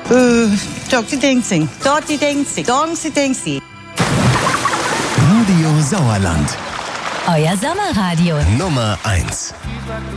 Dogsi Dingsing. Dogsi Dingsing. Dogsi Dingsing. Radio Sauerland. Euer Sommerradio. Nummer 1.